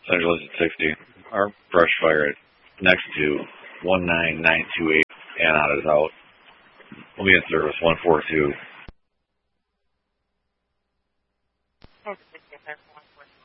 Angeles at 60. Our brush fire at next to 19928 and is out. We'll be in service 142.